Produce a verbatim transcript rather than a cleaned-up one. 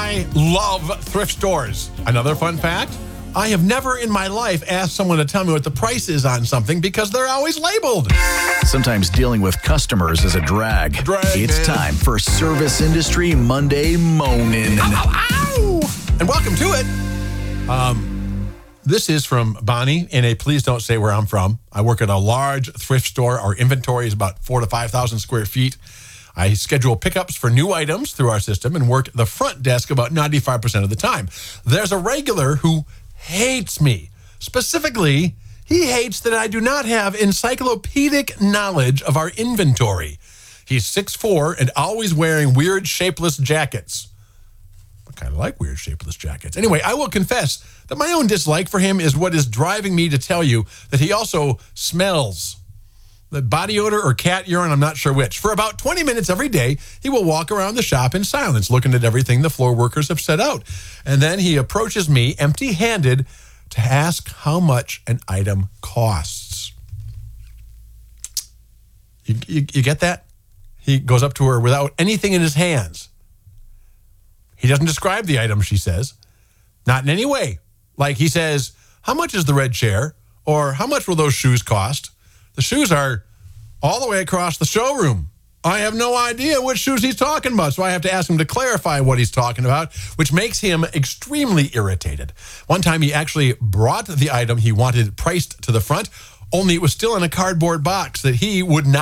I love thrift stores. Another fun fact, I have never in my life asked someone to tell me what the price is on something because they're always labeled. Sometimes dealing with customers is a drag. Drag, it's man. time for Service Industry Monday Moanin'. Ow, ow, ow. And welcome to it. Um, this is from Bonnie in a please don't say where I'm from. I work at a large thrift store. Our inventory is about four to five thousand square feet. I schedule pickups for new items through our system and work the front desk about ninety-five percent of the time. There's a regular who hates me. Specifically, he hates that I do not have encyclopedic knowledge of our inventory. He's six foot four and always wearing weird shapeless jackets. I kind of like weird shapeless jackets. Anyway, I will confess that my own dislike for him is what is driving me to tell you that he also smells. The body odor or cat urine, I'm not sure which. For about twenty minutes every day, he will walk around the shop in silence, looking at everything the floor workers have set out. And then he approaches me empty-handed to ask how much an item costs. You, you, you get that? He goes up to her without anything in his hands. He doesn't describe the item, she says. Not in any way. Like he says, how much is the red chair? Or how much will those shoes cost? The shoes are all the way across the showroom. I have no idea which shoes he's talking about, so I have to ask him to clarify what he's talking about, which makes him extremely irritated. One time he actually brought the item he wanted priced to the front, only it was still in a cardboard box that he would not